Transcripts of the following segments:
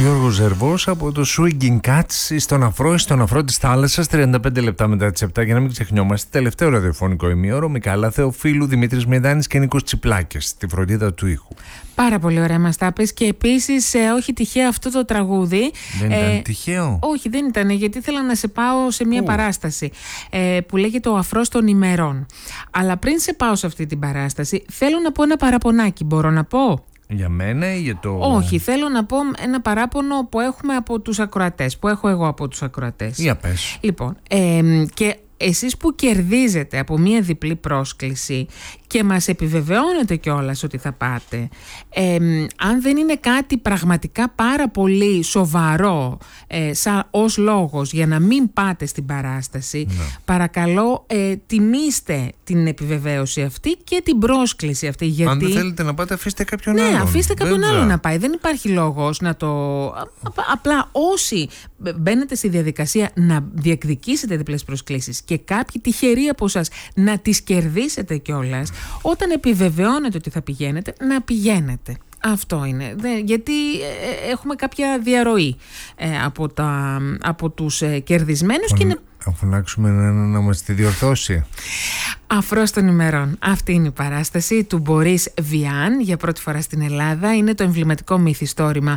Γιώργος Ζερβός από το Swinging Cats στον αφρό της θάλασσας, 35 λεπτά μετά τις 7, για να μην ξεχνιόμαστε. Τελευταίο ραδιοφωνικό ημίωρο, Μικάλα Θεοφίλου, Δημήτρης Μηδάνης και Νίκος Τσιπλάκης στη φροντίδα του ήχου. Πάρα πολύ ωραία μας τα πες και επίσης όχι τυχαίο αυτό το τραγούδι. Δεν ήταν τυχαίο? Όχι, δεν ήταν, γιατί ήθελα να σε πάω σε μια παράσταση που λέγεται «Ο Αφρός των ημερών». Αλλά πριν σε πάω σε αυτή την παράσταση, θέλω να πω ένα παραπονάκι. Μπορώ να πω? Για μένα ή για το... Όχι, θέλω να πω ένα παράπονο που έχουμε από τους ακροατές, που έχω εγώ από τους ακροατές. Για πες. Λοιπόν, και εσείς που κερδίζετε από μία διπλή πρόσκληση και μας επιβεβαιώνετε κιόλας ότι θα πάτε, αν δεν είναι κάτι πραγματικά πάρα πολύ σοβαρό ως λόγος για να μην πάτε στην παράσταση, παρακαλώ τιμήστε την επιβεβαίωση αυτή και την πρόσκληση αυτή. Γιατί... Αν δεν θέλετε να πάτε, αφήστε κάποιον άλλον. Ναι, αφήστε κάποιον άλλον να πάει. Δεν υπάρχει λόγος να το... Απλά όσοι μπαίνετε στη διαδικασία να διεκδικήσετε διπλές προσκλήσεις και κάποιοι τυχεροί από εσάς να τις κερδίσετε κιόλας, όταν επιβεβαιώνετε ότι θα πηγαίνετε, να πηγαίνετε. Αυτό είναι. Γιατί έχουμε κάποια διαρροή από τους κερδισμένους και είναι... Να φωνάξουμε να μας τη διορθώσει. Αφρός των ημερών. Αυτή είναι η παράσταση του Μπορίς Βιάν για πρώτη φορά στην Ελλάδα. Είναι το εμβληματικό μυθιστόρημα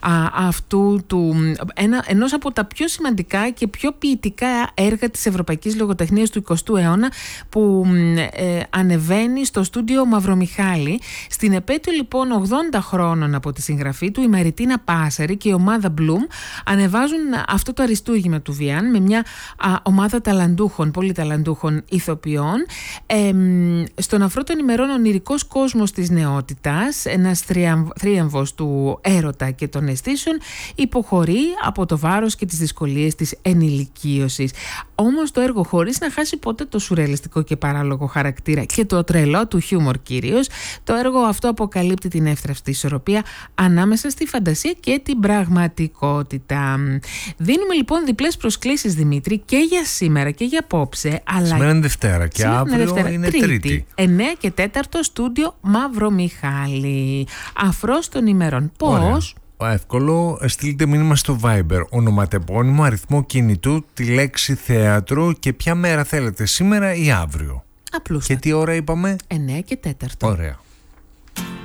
ενός από τα πιο σημαντικά και πιο ποιητικά έργα της ευρωπαϊκής λογοτεχνίας του 20ου αιώνα, που ανεβαίνει στο στούντιο Μαυρομιχάλη. Στην επέτειο λοιπόν 80 χρόνων από τη συγγραφή του, η Μαριτίνα Πάσαρη και η ομάδα Μπλουμ ανεβάζουν αυτό το αριστούργημα του Βιάν με μια ομάδα πολύ ταλαντούχων ηθοποιών. Στον αφρό των ημερών, ο ονειρικός κόσμος της νεότητας, ένας θρίαμβος του έρωτα και των αισθήσεων, υποχωρεί από το βάρος και τις δυσκολίες της ενηλικίωσης. Όμως το έργο, χωρίς να χάσει ποτέ το σουρεαλιστικό και παράλογο χαρακτήρα και το τρελό του χιούμορ κυρίως, το έργο αυτό αποκαλύπτει την εύθραυστη ισορροπία ανάμεσα στη φαντασία και την πραγματικότητα. Δίνουμε λοιπόν διπλές προσκλήσεις, Δημήτρη, και για σήμερα και για απόψε. Αλλά σήμερα είναι Δευτέρα και αύριο είναι Τρίτη. 9 και 4 στούντιο Μαυρομιχάλη. Αφρός των ημερών. Πώς? Εύκολο, στείλτε μήνυμα στο Viber, ονοματεπώνυμο, αριθμό κινητού, τη λέξη θέατρο και ποια μέρα θέλετε, σήμερα ή αύριο. Απλούστατα. Και τι ώρα είπαμε? 9 και 4. Ωραία.